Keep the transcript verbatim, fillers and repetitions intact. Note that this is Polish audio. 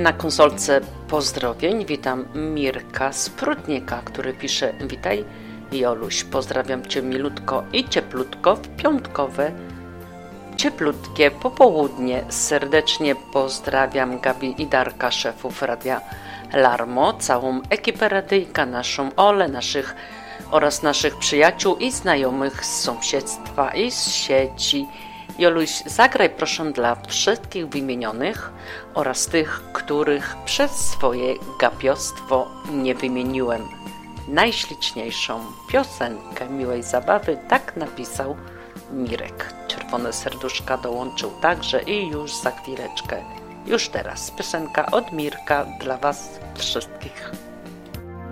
Na konsolce pozdrowień witam Mirka z Prudnika, który pisze: witaj Joluś, pozdrawiam Cię milutko i cieplutko w piątkowe, cieplutkie popołudnie. Serdecznie pozdrawiam Gabi i Darka, szefów Radia Larmo, całą ekipę radyjka, naszą Olę, naszych oraz naszych przyjaciół i znajomych z sąsiedztwa i z sieci. Joluś, zagraj proszę dla wszystkich wymienionych oraz tych, których przez swoje gapiostwo nie wymieniłem, najśliczniejszą piosenkę miłej zabawy. Tak napisał Mirek. Czerwone serduszka dołączył także i już za chwileczkę, już teraz piosenka od Mirka dla Was wszystkich.